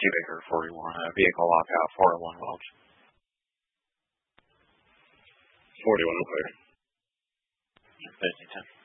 Baker 41, vehicle lockout 401 Welch. 41 unclear. 5010.